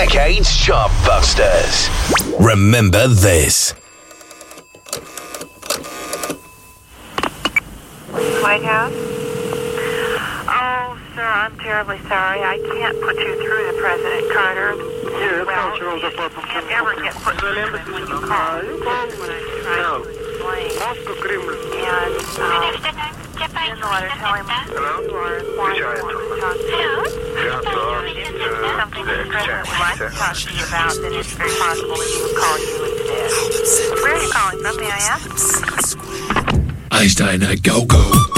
decade's chartbusters. Remember this. White House? Oh, sir, I'm terribly sorry. I can't put you through to President Carter. Yeah, cultural department. You never get put through to him when you call. That's what I'm trying to explain. Moscow, Kremlin. And, in the letter, tell him you are informed and want to talk to you. If this is something that the President would like to talk to you about, then it's very possible that he would call you instead. Where are you calling from, may I ask? Einstein, go, go.